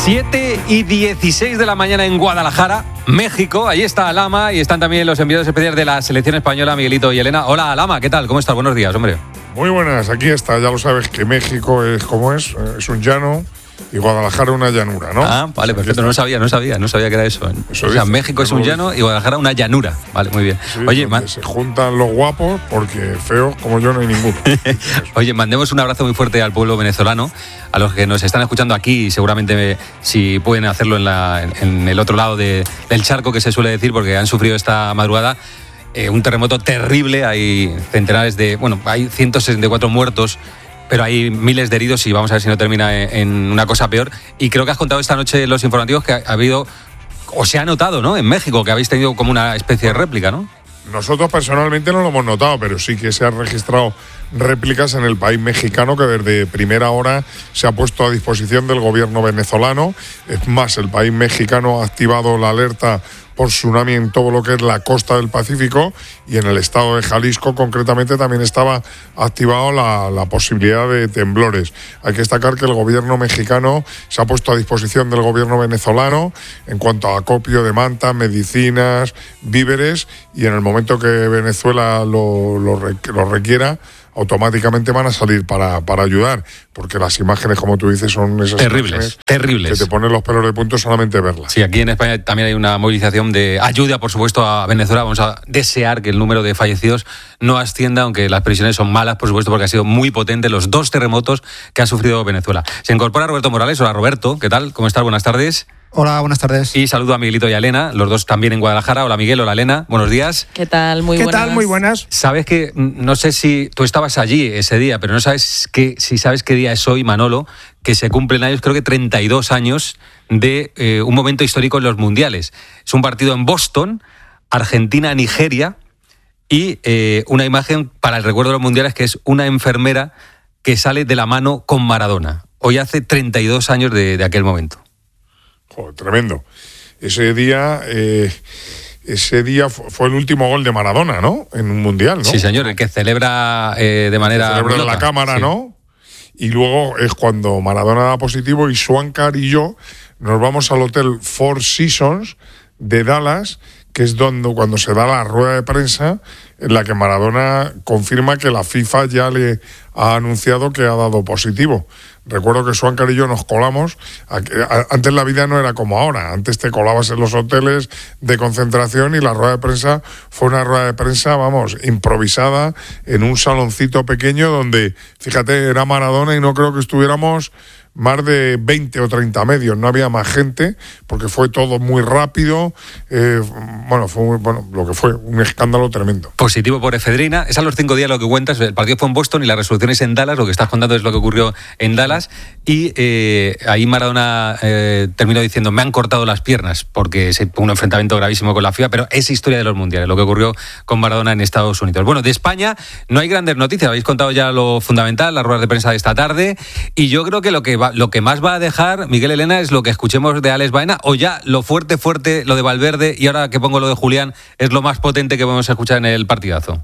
7:16 de la mañana en Guadalajara, México. Allí está Alama y están también los enviados especiales de la selección española, Miguelito y Elena. Hola, Alama, ¿qué tal? ¿Cómo estás? Buenos días, hombre. Muy buenas, aquí está. Ya lo sabes que México es como es un llano y Guadalajara una llanura, ¿no? Ah, vale, perfecto. No sabía que era eso. Eso o sea, dice, México es un llano y Guadalajara una llanura. Vale, muy bien. Sí, Oye, se juntan los guapos porque feos como yo no hay ninguno. Oye, mandemos un abrazo muy fuerte al pueblo venezolano, a los que nos están escuchando aquí y seguramente si pueden hacerlo en el otro lado del charco, que se suele decir, porque han sufrido esta madrugada un terremoto terrible. Hay centenares hay 164 muertos, pero hay miles de heridos y vamos a ver si no termina en una cosa peor. Y creo que has contado esta noche en los informativos que ha habido, o se ha notado, ¿no?, en México, que habéis tenido como una especie de réplica, ¿no? Nosotros personalmente no lo hemos notado, pero sí que se han registrado réplicas en el país mexicano, que desde primera hora se ha puesto a disposición del gobierno venezolano. Es más, el país mexicano ha activado la alerta por tsunami en todo lo que es la costa del Pacífico, y en el estado de Jalisco concretamente también estaba activado la posibilidad de temblores. Hay que destacar que el gobierno mexicano se ha puesto a disposición del gobierno venezolano en cuanto a acopio de mantas, medicinas, víveres, y en el momento que Venezuela lo requiera, automáticamente van a salir para ayudar, porque las imágenes, como tú dices, son esas terribles, que te ponen los pelos de punta solamente verlas. Sí, aquí en España también hay una movilización de ayuda, por supuesto, a Venezuela. Vamos a desear que el número de fallecidos no ascienda, aunque las previsiones son malas, por supuesto, porque ha sido muy potente los dos terremotos que ha sufrido Venezuela. Se incorpora Roberto Morales. Hola, Roberto, ¿qué tal? ¿Cómo estás? Buenas tardes. Hola, buenas tardes. Y saludo a Miguelito y a Elena, los dos también en Guadalajara. Hola, Miguel, hola, Elena, buenos días. ¿Qué tal? Muy buenas. Sabes que, no sé si tú estabas allí ese día, pero no sabes si sabes qué día es hoy, Manolo, que se cumplen años, creo que 32 años de un momento histórico en los mundiales. Es un partido en Boston, Argentina-Nigeria, y una imagen para el recuerdo de los mundiales, que es una enfermera que sale de la mano con Maradona. Hoy hace 32 años de aquel momento. Joder, tremendo. Ese día fue el último gol de Maradona, ¿no? En un mundial, ¿no? Sí, señor, el que celebra de manera... celebra en la cámara, sí, ¿no? Y luego es cuando Maradona da positivo y Swankar y yo nos vamos al hotel Four Seasons de Dallas, que es cuando se da la rueda de prensa en la que Maradona confirma que la FIFA ya le ha anunciado que ha dado positivo. Recuerdo que Swankar y yo nos colamos. Antes la vida no era como ahora. Antes te colabas en los hoteles de concentración y la rueda de prensa fue una rueda de prensa, improvisada en un saloncito pequeño donde, fíjate, era Maradona y no creo que estuviéramos más de 20 o 30 medios. No había más gente porque fue todo muy rápido. Fue lo que fue un escándalo tremendo. Positivo por efedrina. Es a los 5 días lo que cuentas. El partido fue en Boston y la resolución es en Dallas. Lo que estás contando es lo que ocurrió en Dallas. Y ahí Maradona terminó diciendo: me han cortado las piernas, porque fue un enfrentamiento gravísimo con la FIFA, pero es historia de los mundiales, lo que ocurrió con Maradona en Estados Unidos. Bueno, de España no hay grandes noticias. Habéis contado ya lo fundamental, las ruedas de prensa de esta tarde, y yo creo que lo que más va a dejar, Miguel, Elena, es lo que escuchemos de Alex Baena, o ya lo fuerte, lo de Valverde, y ahora que pongo lo de Julián, es lo más potente que podemos escuchar en el partidazo.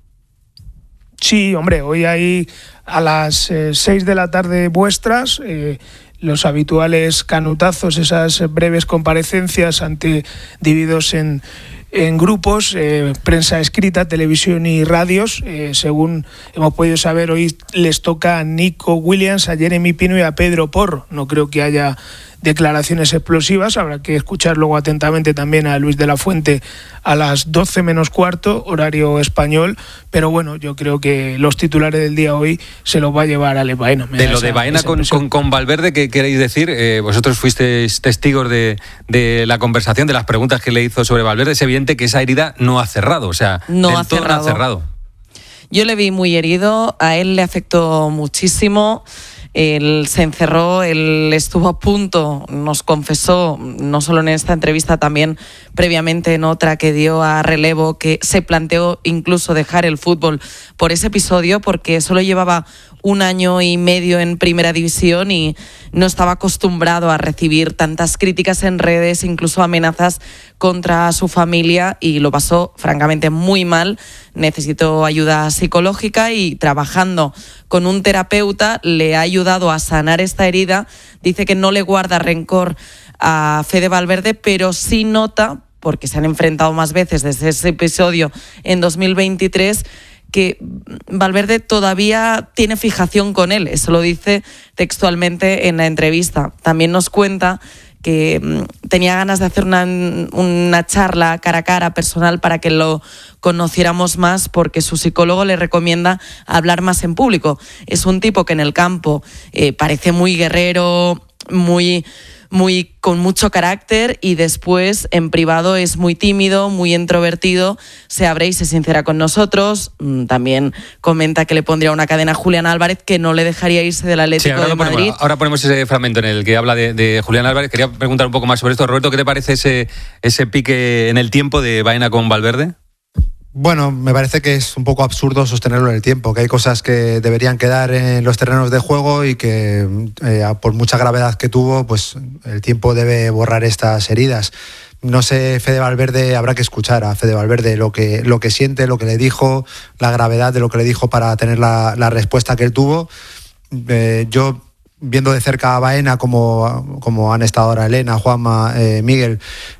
Sí, hombre, hoy hay a las 6 de la tarde vuestras los habituales canutazos, esas breves comparecencias divididos en grupos, prensa escrita, televisión y radios. Según hemos podido saber, hoy les toca a Nico Williams, a Jeremy Pino y a Pedro Porro. No creo que haya declaraciones explosivas. Habrá que escuchar luego atentamente también a Luis de la Fuente a las 12 menos cuarto, horario español. Pero bueno, yo creo que los titulares del día hoy se los va a llevar Alex Baena. De lo de Baena con Valverde, ¿qué queréis decir? Vosotros fuisteis testigos de la conversación, de las preguntas que le hizo sobre Valverde. Es evidente que esa herida no ha cerrado, no ha cerrado. Yo le vi muy herido, a él le afectó muchísimo. Él se encerró, él estuvo a punto, nos confesó, no solo en esta entrevista, también previamente en otra que dio a Relevo, que se planteó incluso dejar el fútbol por ese episodio, porque solo llevaba 1 año y medio en Primera División y no estaba acostumbrado a recibir tantas críticas en redes, incluso amenazas contra su familia, y lo pasó francamente muy mal. Necesitó ayuda psicológica y trabajando con un terapeuta le ha ayudado a sanar esta herida. Dice que no le guarda rencor a Fede Valverde, pero sí nota, porque se han enfrentado más veces desde ese episodio en 2023, que Valverde todavía tiene fijación con él. Eso lo dice textualmente en la entrevista. También nos cuenta que tenía ganas de hacer una charla cara a cara personal para que lo conociéramos más, porque su psicólogo le recomienda hablar más en público. Es un tipo que en el campo parece muy guerrero, muy con mucho carácter, y después en privado es muy tímido, muy introvertido, se abre y se sincera con nosotros. También comenta que le pondría una cadena a Julián Álvarez, que no le dejaría irse del Atlético de Madrid. Ahora ponemos ese fragmento en el que habla de Julián Álvarez. Quería preguntar un poco más sobre esto. Roberto, ¿qué te parece ese pique en el tiempo de Baena con Valverde? Bueno, me parece que es un poco absurdo sostenerlo en el tiempo, que hay cosas que deberían quedar en los terrenos de juego y que por mucha gravedad que tuvo, pues el tiempo debe borrar estas heridas. No sé, Fede Valverde, habrá que escuchar a Fede Valverde lo que siente, lo que le dijo, la gravedad de lo que le dijo para tener la respuesta que él tuvo. Yo, viendo de cerca a Baena, como han estado ahora Elena, Juanma, Miguel,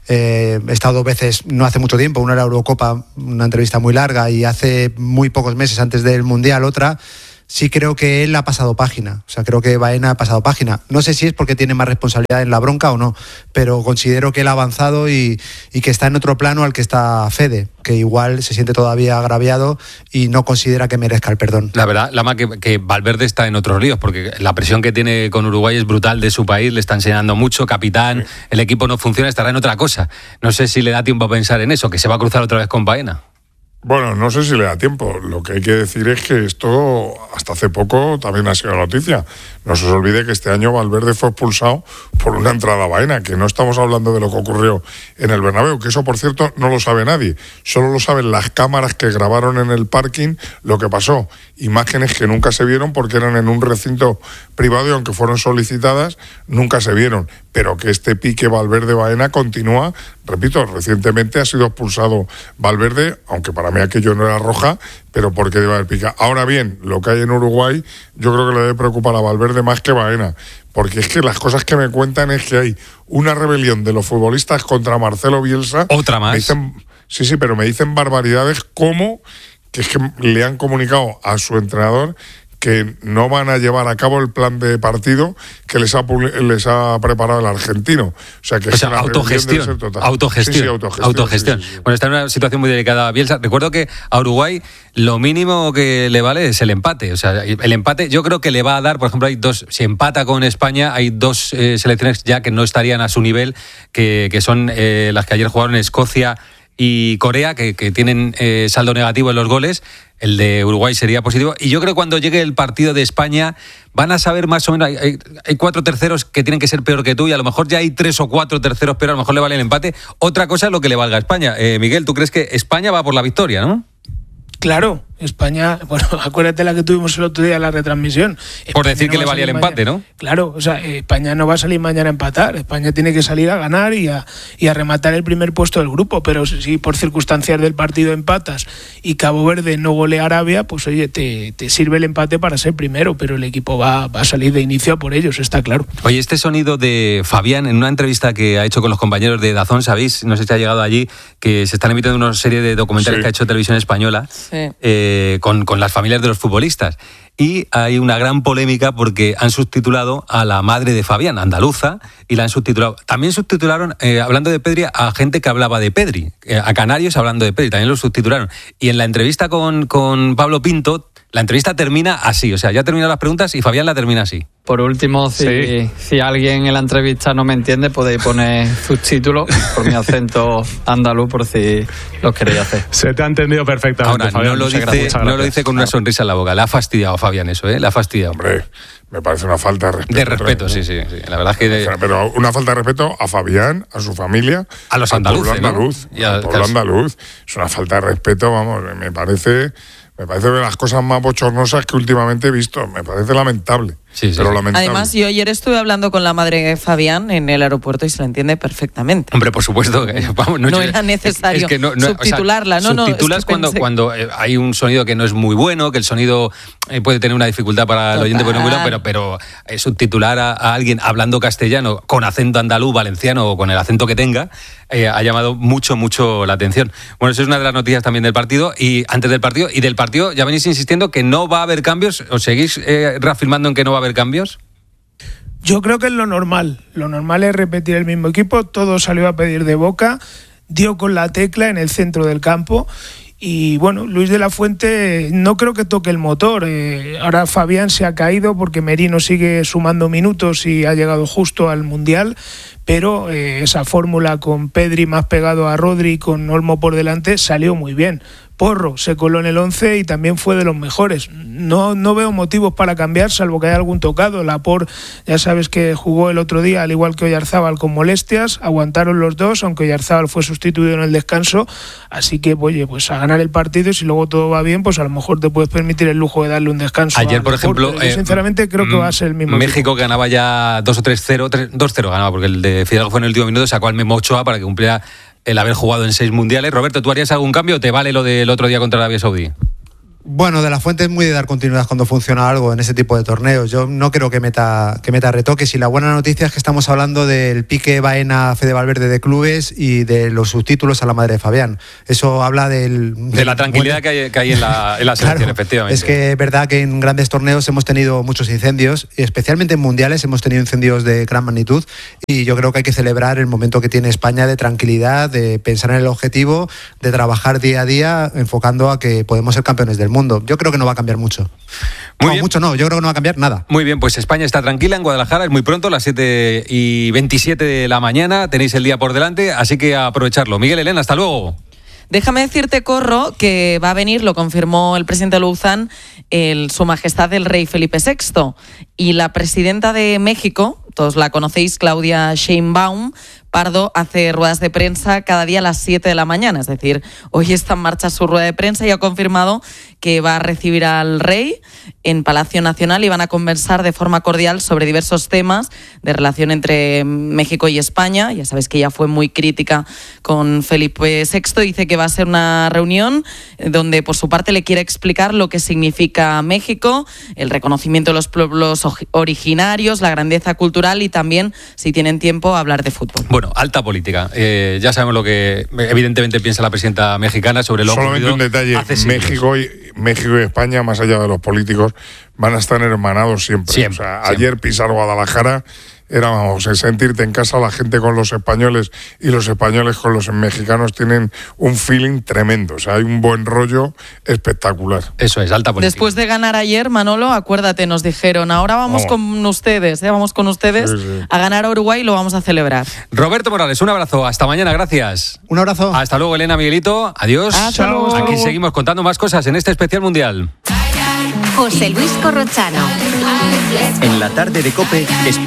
he estado 2 veces, no hace mucho tiempo, una era la Eurocopa, una entrevista muy larga, y hace muy pocos meses antes del Mundial otra. Sí creo que él ha pasado página, o sea, creo que Baena ha pasado página. No sé si es porque tiene más responsabilidad en la bronca o no, pero considero que él ha avanzado y que está en otro plano al que está Fede, que igual se siente todavía agraviado y no considera que merezca el perdón. La verdad, Lama, que Valverde está en otros ríos, porque la presión que tiene con Uruguay es brutal de su país, le está enseñando mucho, capitán, el equipo no funciona, estará en otra cosa. No sé si le da tiempo a pensar en eso, que se va a cruzar otra vez con Baena. Bueno, no sé si le da tiempo. Lo que hay que decir es que esto hasta hace poco también ha sido noticia. No se os olvide que este año Valverde fue expulsado por una entrada a Baena, que no estamos hablando de lo que ocurrió en el Bernabéu, que eso, por cierto, no lo sabe nadie. Solo lo saben las cámaras que grabaron en el parking lo que pasó. Imágenes que nunca se vieron porque eran en un recinto privado y aunque fueron solicitadas, nunca se vieron. Pero que este pique Valverde-Baena continúa. Repito, recientemente ha sido expulsado Valverde, aunque para mí aquello no era roja, pero porque debe haber pica. Ahora bien, lo que hay en Uruguay, yo creo que le debe preocupar a Valverde más que Baena, porque es que las cosas que me cuentan es que hay una rebelión de los futbolistas contra Marcelo Bielsa. Otra más. Sí, pero me dicen barbaridades como que es que le han comunicado a su entrenador que no van a llevar a cabo el plan de partido que les ha preparado el argentino. O sea, que es una autogestión. Autogestión. Sí. Bueno, está en una situación muy delicada Bielsa. Recuerdo que a Uruguay lo mínimo que le vale es el empate. O sea, el empate yo creo que le va a dar, por ejemplo, si empata con España, hay 2 selecciones ya que no estarían a su nivel, que son las que ayer jugaron Escocia y Corea, que tienen saldo negativo en los goles. El de Uruguay sería positivo. Y yo creo que cuando llegue el partido de España van a saber más o menos. Hay 4 terceros que tienen que ser peor que tú y a lo mejor ya hay 3 o 4 terceros, pero a lo mejor le vale el empate. Otra cosa es lo que le valga a España. Miguel, ¿tú crees que España va por la victoria, no? Claro, España, bueno, acuérdate la que tuvimos el otro día en la retransmisión. Por decir que le valía el empate, ¿no? Claro, o sea, España no va a salir mañana a empatar. España tiene que salir a ganar y a rematar el primer puesto del grupo. Pero si por circunstancias del partido empatas y Cabo Verde no golea a Arabia, pues oye, te sirve el empate para ser primero, pero el equipo va a salir de inicio a por ellos, está claro. Oye, este sonido de Fabián en una entrevista que ha hecho con los compañeros de DAZN, ¿sabéis? No sé si ha llegado allí, que se están emitiendo una serie de documentales que ha hecho Televisión Española. Sí. Con las familias de los futbolistas. Y hay una gran polémica porque han subtitulado a la madre de Fabián, andaluza, y la han subtitulado. También subtitularon, hablando de Pedri, a gente que hablaba de Pedri, a canarios hablando de Pedri, también lo subtitularon. Y en la entrevista con Pablo Pinto, la entrevista termina así, o sea, ya terminan las preguntas y Fabián la termina así. Por último, si alguien en la entrevista no me entiende, podéis poner subtítulos por mi acento andaluz, por si lo queréis hacer. Se te ha entendido perfectamente, Ahora, Fabián. No lo dice con una sonrisa en la boca. Le ha fastidiado a Fabián eso, ¿eh? Le ha fastidiado. Hombre, me parece una falta de respeto. De respeto, sí. La verdad es que... Pero una falta de respeto a Fabián, a su familia, a los andaluces, al pueblo andaluz. Es una falta de respeto, vamos, me parece me parece de las cosas más bochornosas que últimamente he visto. Me parece lamentable. Sí, pero lamentable. Además, yo ayer estuve hablando con la madre de Fabián en el aeropuerto y se la entiende perfectamente. Hombre, por supuesto. Vamos, no era necesario subtitularla. Subtitulas cuando hay un sonido que no es muy bueno, que el sonido puede tener una dificultad para el oyente, pero subtitular a alguien hablando castellano con acento andaluz, valenciano o con el acento que tenga, ha llamado mucho la atención. Bueno, eso es una de las noticias también del partido. Y antes del partido, ya venís insistiendo que no va a haber cambios. ¿Os seguís reafirmando en que no va a haber cambios? Yo creo que es lo normal. Lo normal es repetir el mismo equipo. Todo salió a pedir de Boca, dio con la tecla en el centro del campo. Y bueno, Luis de la Fuente no creo que toque el motor. Ahora Fabián se ha caído porque Merino sigue sumando minutos y ha llegado justo al Mundial. Pero esa fórmula con Pedri más pegado a Rodri, con Olmo por delante, salió muy bien. Porro se coló en el 11 y también fue de los mejores. No veo motivos para cambiar, salvo que haya algún tocado. Laporte, ya sabes que jugó el otro día, al igual que Oyarzábal, con molestias. Aguantaron los dos, aunque Oyarzábal fue sustituido en el descanso. Así que, oye, pues a ganar el partido, y si luego todo va bien, pues a lo mejor te puedes permitir el lujo de darle un descanso. Ayer, por ejemplo, yo sinceramente creo que va a ser el mismo México equipo. Ganaba ya 2 o 3-0, 2-0 ganaba, porque el de Fidalgo fue en el último minuto, sacó al Memo Ochoa para que cumpliera el haber jugado en 6 mundiales. Roberto, ¿tú harías algún cambio o te vale lo del otro día contra Arabia Saudí? Bueno, de la Fuente es muy de dar continuidad cuando funciona algo en ese tipo de torneos. Yo no creo que meta retoques, y la buena noticia es que estamos hablando del pique Baena-Fede Valverde de clubes y de los subtítulos a la madre de Fabián. Eso habla de la tranquilidad que hay en la selección, claro, efectivamente. Es que es verdad que en grandes torneos hemos tenido muchos incendios, y especialmente en mundiales hemos tenido incendios de gran magnitud, y yo creo que hay que celebrar el momento que tiene España de tranquilidad, de pensar en el objetivo, de trabajar día a día enfocando a que podemos ser campeones del mundo. Yo creo que no va a cambiar mucho. Yo creo que no va a cambiar nada. Muy bien, pues España está tranquila en Guadalajara, es muy pronto, las 7:27 de la mañana, tenéis el día por delante, así que a aprovecharlo. Miguel, Elena, hasta luego. Déjame decirte, Corro, que va a venir, lo confirmó el presidente Louzán, Su Majestad el Rey Felipe VI, y la presidenta de México, todos la conocéis, Claudia Sheinbaum Pardo, hace ruedas de prensa cada día a las 7 de la mañana, es decir, hoy está en marcha su rueda de prensa y ha confirmado que va a recibir al rey en Palacio Nacional y van a conversar de forma cordial sobre diversos temas de relación entre México y España. Ya sabes que ella fue muy crítica con Felipe VI, dice que va a ser una reunión donde por su parte le quiere explicar lo que significa México, el reconocimiento de los pueblos originarios, la grandeza cultural y también, si tienen tiempo, hablar de fútbol. Bueno, alta política. Ya sabemos lo que evidentemente piensa la presidenta mexicana sobre lo solamente un detalle, México y España, más allá de los políticos, van a estar hermanados siempre. O sea, ayer pisar Guadalajara era, vamos, sentirte en casa, la gente con los españoles y los españoles con los mexicanos tienen un feeling tremendo. O sea, hay un buen rollo espectacular. Eso es, alta política. Después de ganar ayer, Manolo, acuérdate, nos dijeron, ahora vamos con ustedes, a ganar a Uruguay y lo vamos a celebrar. Roberto Morales, un abrazo, hasta mañana, gracias. Un abrazo. Hasta luego, Elena, Miguelito, adiós. Hasta luego. Aquí seguimos contando más cosas en este especial mundial. José Luis Corrochano. En la tarde de COPE.